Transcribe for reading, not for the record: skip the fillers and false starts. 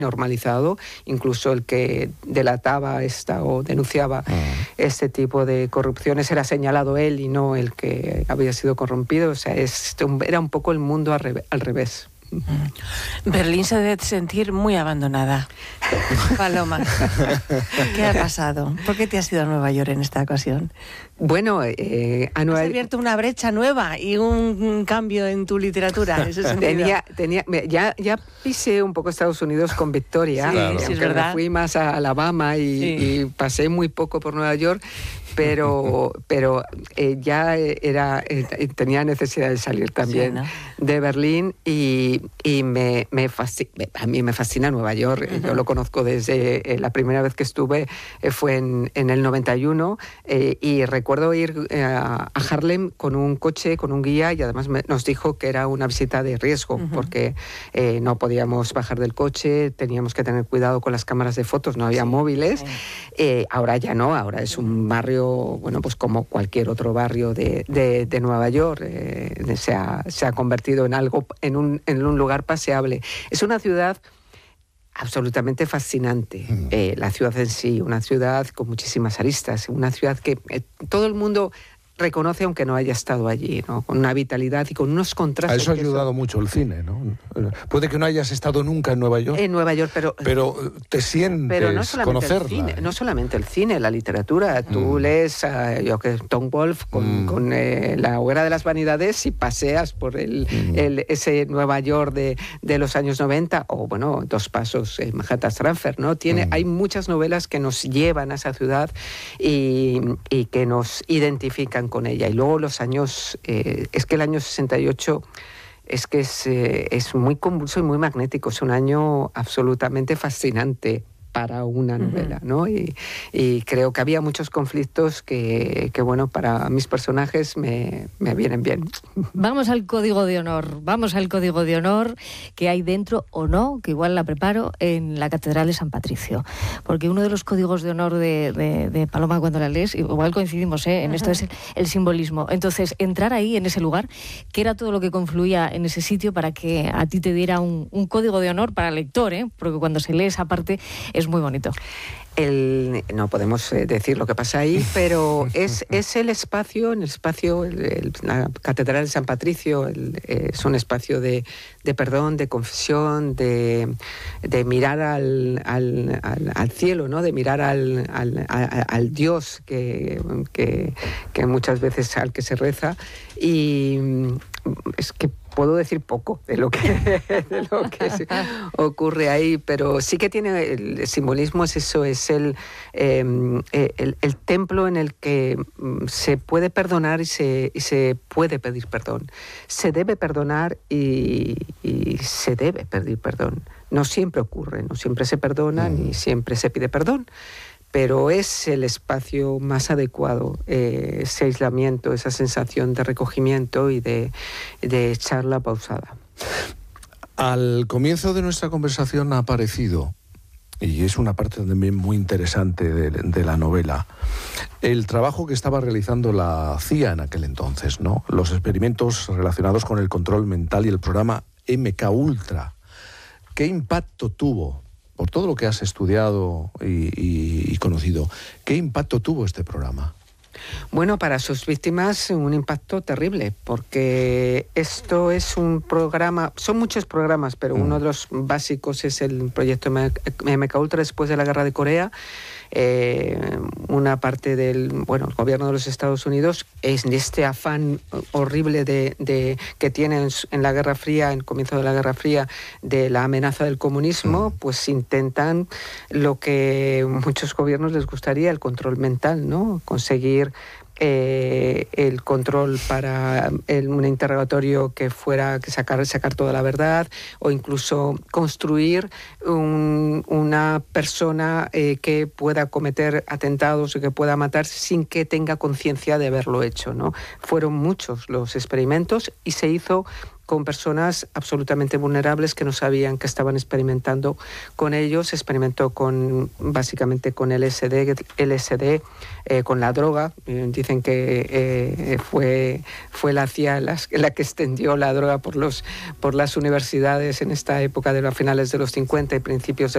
normalizado, incluso el que delataba o denunciaba este tipo de corrupciones era señalado él y no el que había sido corrompido. O sea, era un poco el mundo al revés. Berlín se debe sentir muy abandonada. Paloma, ¿qué ha pasado? ¿Por qué te has ido a Nueva York en esta ocasión? Bueno, has abierto una brecha nueva y un cambio en tu literatura. En ese sentido. Ya pisé un poco Estados Unidos con Victoria. Sí, claro. Sí, es verdad. Me fui más a Alabama y pasé muy poco por Nueva York. Pero ya tenía necesidad de salir también de Berlín y a mí me fascina Nueva York. Yo lo conozco desde la primera vez que estuve, fue en el 91 y recuerdo ir a Harlem con un coche, con un guía, y además nos dijo que era una visita de riesgo porque no podíamos bajar del coche, teníamos que tener cuidado con las cámaras de fotos, no había móviles. Ahora ya no, ahora es un barrio, bueno, pues como cualquier otro barrio de Nueva York, se ha convertido en un lugar paseable. Es una ciudad absolutamente fascinante, la ciudad en sí, una ciudad con muchísimas aristas, una ciudad que todo el mundo reconoce aunque no haya estado allí, ¿no? Con una vitalidad y con unos contrastes. A eso ha ayudado mucho el cine, ¿no? Puede que no hayas estado nunca en Nueva York. En Nueva York, pero te sientes pero no solamente conocerla. El cine, no solamente el cine, la literatura. Tú lees Tom Wolfe con La hoguera de las vanidades y paseas por ese Nueva York de los años 90, o bueno, Dos pasos, Manhattan Transfer, ¿no? Hay muchas novelas que nos llevan a esa ciudad y que nos identifican con ella. Y luego los años, es que el año 68 es muy convulso y muy magnético, es un año absolutamente fascinante para una novela, ¿no? Y creo que había muchos conflictos que bueno, para mis personajes me vienen bien. Vamos al código de honor que hay dentro, o no, que igual la preparo, en la Catedral de San Patricio. Porque uno de los códigos de honor de Paloma, cuando la lees, igual coincidimos en esto, es el simbolismo. Entonces, entrar ahí, en ese lugar, ¿qué era todo lo que confluía en ese sitio para que a ti te diera un código de honor para el lector? Porque cuando se lee esa parte es muy bonito. No podemos decir lo que pasa ahí, pero es el espacio, la Catedral de San Patricio, es un espacio de perdón, de confesión, de mirar al cielo, ¿no? De mirar al Dios que muchas veces al que se reza, y es que puedo decir poco de lo que ocurre ahí, pero sí que tiene el simbolismo, es eso, es el templo en el que se puede perdonar y se puede pedir perdón. Se debe perdonar y se debe pedir perdón. No siempre ocurre, no siempre se perdona ni siempre se pide perdón, pero es el espacio más adecuado, ese aislamiento, esa sensación de recogimiento y de charla pausada. Al comienzo de nuestra conversación ha aparecido, y es una parte también muy interesante de la novela, el trabajo que estaba realizando la CIA en aquel entonces, ¿no? Los experimentos relacionados con el control mental y el programa MKUltra. ¿Qué impacto tuvo? Por todo lo que has estudiado y conocido, ¿qué impacto tuvo este programa? Bueno, para sus víctimas un impacto terrible, porque esto es un programa, son muchos programas, pero uno de los básicos es el proyecto MKUltra después de la guerra de Corea. Una parte del gobierno de los Estados Unidos es de este afán horrible que tienen en la Guerra Fría, en el comienzo de la Guerra Fría, de la amenaza del comunismo, pues intentan lo que muchos gobiernos les gustaría, el control mental, ¿no? Conseguir el control para un interrogatorio que sacar toda la verdad, o incluso construir una persona que pueda cometer atentados o que pueda matar sin que tenga conciencia de haberlo hecho, ¿no? Fueron muchos los experimentos y se hizo con personas absolutamente vulnerables que no sabían que estaban experimentando con ellos. Experimentó básicamente con LSD, con la droga. Dicen que fue la CIA la que extendió la droga por las universidades en esta época de los finales de los 50 y principios de